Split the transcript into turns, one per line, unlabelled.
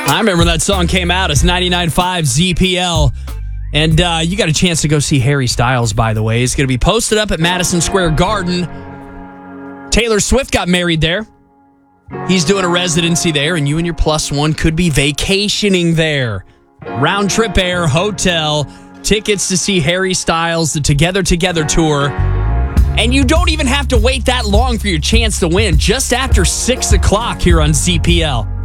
I remember that song came out as 99.5 ZPL. And you got a chance to go see Harry Styles, by the way. He's going to be posted up at Madison Square Garden. Taylor Swift got married there. He's doing a residency there, and you and your plus one could be vacationing there. Round trip air, hotel, tickets to see Harry Styles, the Together Together tour. And you don't even have to wait that long for your chance to win. Just after 6 o'clock here on ZPL.